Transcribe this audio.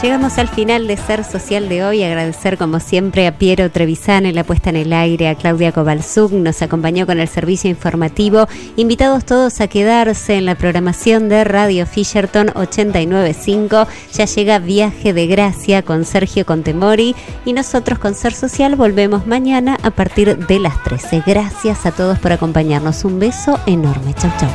Llegamos al final de Ser Social de hoy. Agradecer como siempre a Piero Trevisani en la puesta en el aire, a Claudia Kovalzuk, nos acompañó con el servicio informativo. Invitados todos a quedarse en la programación de Radio Fisherton 89.5. Ya llega Viaje de Gracia con Sergio Contemori y nosotros con Ser Social volvemos mañana a partir de las 13. Gracias a todos por acompañarnos. Un beso enorme. Chau, chau.